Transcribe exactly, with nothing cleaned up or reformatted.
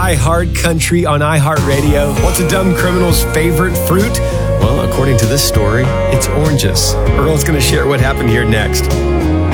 iHeart Country on iHeartRadio. What's a dumb criminal's favorite fruit? Well, according to this story, it's oranges. Earl's going to share what happened here next.